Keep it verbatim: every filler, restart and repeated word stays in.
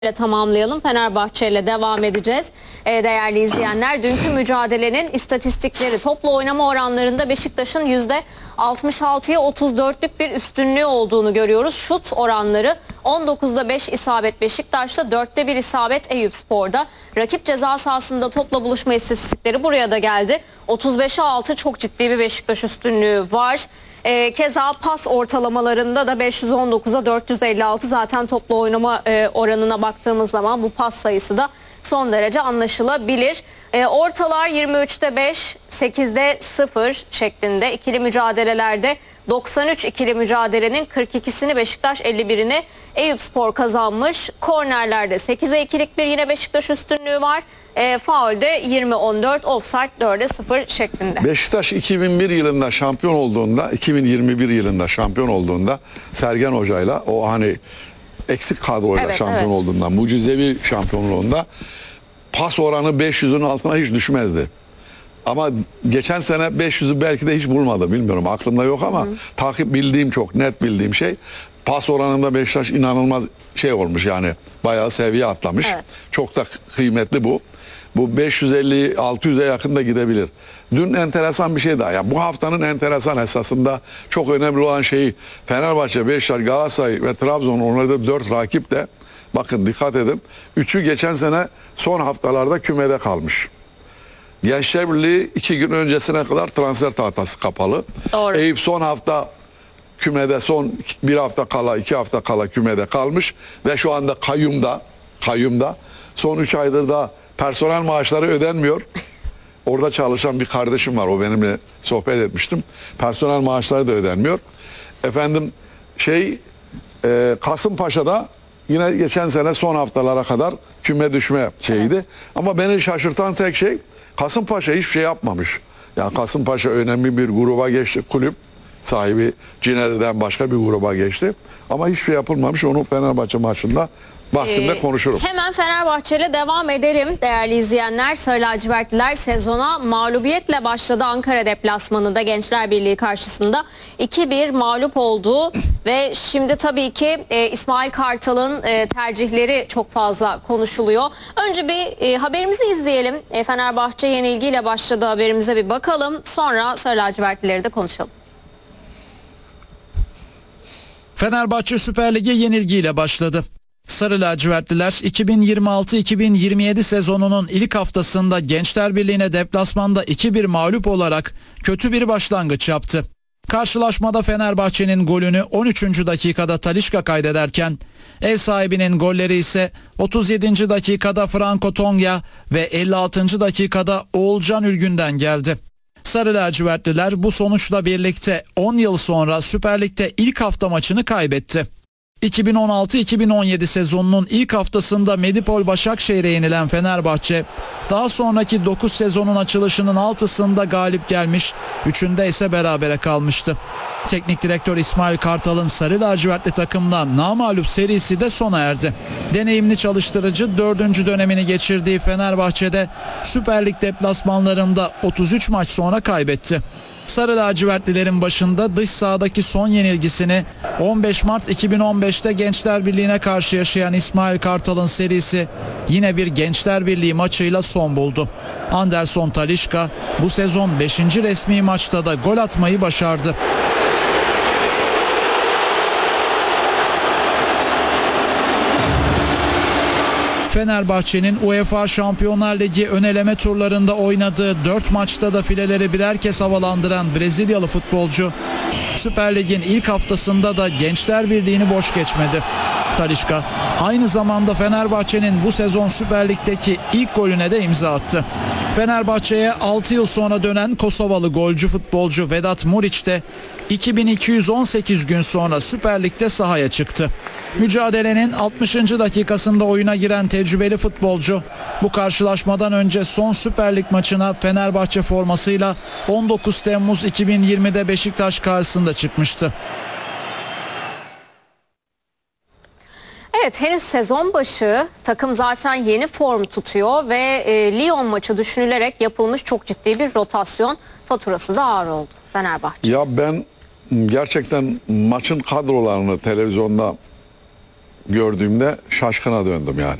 ile tamamlayalım. Fenerbahçe ile devam edeceğiz. Ee, değerli izleyenler, dünkü mücadelenin istatistikleri, toplu oynama oranlarında Beşiktaş'ın yüzde altmış altıya otuz dörtlük bir üstünlüğü olduğunu görüyoruz. Şut oranları on dokuzda beş isabet Beşiktaş'ta, dörtte bir isabet Eyüpspor'da. Rakip ceza sahasında topla buluşma istatistikleri buraya da geldi. otuz beşe altı çok ciddi bir Beşiktaş üstünlüğü var. E, keza pas ortalamalarında da beş yüz on dokuza dört yüz elli altı, zaten toplu oynama e, oranına baktığımız zaman bu pas sayısı da son derece anlaşılabilir. E, ortalar yirmi üçte beş, sekizde sıfır şeklinde. İkili mücadelelerde doksan üç ikili mücadelenin kırk ikisini Beşiktaş, elli birini Eyüpspor kazanmış. Kornerlerde sekize ikilik bir yine Beşiktaş üstünlüğü var. E, faulde yirmi on dört, offside dörde sıfır şeklinde. Beşiktaş iki bin bir yılında şampiyon olduğunda, iki bin yirmi bir yılında şampiyon olduğunda Sergen Hoca'yla, o hani eksik kadroyla Evet, şampiyon evet. olduğunda, mucizevi şampiyonluğunda pas oranı beş yüzün altına hiç düşmezdi. Ama geçen sene beş yüzü belki de hiç bulmadı, bilmiyorum, aklımda yok ama hı hı. takip bildiğim, çok net bildiğim şey, pas oranında Beşiktaş inanılmaz şey olmuş, yani bayağı seviye atlamış. Evet. Çok da kıymetli bu. Bu beş yüz elli altı yüze yakın da gidebilir. Dün enteresan bir şey daha. Ya bu haftanın enteresan, esasında çok önemli olan şeyi, Fenerbahçe, Beşiktaş, Galatasaray ve Trabzon, onlarda dört rakip de, bakın dikkat edin, üçü geçen sene son haftalarda kümede kalmış. Gençler Birliği iki gün öncesine kadar transfer tahtası kapalı. Doğru. Eyüp son hafta kümede, son bir hafta kala, iki hafta kala kümede kalmış ve şu anda kayyumda, kayyumda. Son üç aydır da personel maaşları ödenmiyor. Orada çalışan bir kardeşim var, o benimle sohbet etmiştim. Personel maaşları da ödenmiyor. Efendim şey e, Kasımpaşa'da yine geçen sene son haftalara kadar küme düşme şeyiydi. Evet. Ama beni şaşırtan tek şey, Kasımpaşa hiçbir şey yapmamış. Yani Kasımpaşa önemli bir gruba geçti, kulüp sahibi Cineri'den başka bir gruba geçti. Ama hiçbir şey yapılmamış. Onu Fenerbahçe maçında bahsinde ee, konuşurum. Hemen Fenerbahçe ile devam edelim değerli izleyenler. Sarı lacivertliler sezona mağlubiyetle başladı. Ankara deplasmanında Gençler Birliği karşısında iki bir mağlup oldu ve şimdi tabii ki e, İsmail Kartal'ın e, tercihleri çok fazla konuşuluyor. Önce bir e, haberimizi izleyelim. E, Fenerbahçe yenilgiyle başladı, haberimize bir bakalım. Sonra Sarı lacivertlileri de konuşalım. Fenerbahçe Süper Lig'e yenilgiyle başladı. Sarı lacivertliler iki bin yirmi altı iki bin yirmi yedi sezonunun ilk haftasında Gençler Birliği'ne deplasmanda iki bir mağlup olarak kötü bir başlangıç yaptı. Karşılaşmada Fenerbahçe'nin golünü on üçüncü dakikada Talisca kaydederken ev sahibinin golleri ise otuz yedinci dakikada Franco Tonga ve elli altıncı dakikada Oğulcan Ülgün'den geldi. Sarı lacivertliler bu sonuçla birlikte on yıl sonra Süper Lig'de ilk hafta maçını kaybetti. iki bin on altı iki bin on yedi sezonunun ilk haftasında Medipol Başakşehir'e yenilen Fenerbahçe, daha sonraki dokuz sezonun açılışının altısında galip gelmiş, üçünde ise berabere kalmıştı. Teknik direktör İsmail Kartal'ın Sarı lacivertli takımla namağlup serisi de sona erdi. Deneyimli çalıştırıcı dördüncü dönemini geçirdiği Fenerbahçe'de Süper Lig deplasmanlarında otuz üç maç sonra kaybetti. Sarı lacivertlilerin başında dış sahadaki son yenilgisini on beş Mart iki bin on beşte Gençler Birliği'ne karşı yaşayan İsmail Kartal'ın serisi yine bir Gençler Birliği maçıyla son buldu. Anderson Talisca bu sezon beşinci resmi maçta da gol atmayı başardı. Fenerbahçe'nin UEFA Şampiyonlar Ligi öneleme turlarında oynadığı dört maçta da fileleri birer kez havalandıran Brezilyalı futbolcu Süper Lig'in ilk haftasında da Gençler Birliği'ni boş geçmedi. Talisca aynı zamanda Fenerbahçe'nin bu sezon Süper Lig'deki ilk golüne de imza attı. Fenerbahçe'ye altı yıl sonra dönen Kosovalı golcü futbolcu Vedat Muriç de iki bin iki yüz on sekiz gün sonra Süper Lig'de sahaya çıktı. Mücadelenin altmışıncı dakikasında oyuna giren tecrübeli futbolcu bu karşılaşmadan önce son Süper Lig maçına Fenerbahçe formasıyla on dokuz Temmuz iki bin yirmide Beşiktaş karşısında çıkmıştı. Evet, henüz sezon başı, takım zaten yeni form tutuyor ve e, Lyon maçı düşünülerek yapılmış çok ciddi bir rotasyon faturası da ağır oldu Fenerbahçe. Ya ben gerçekten maçın kadrolarını televizyonda gördüğümde şaşkına döndüm yani.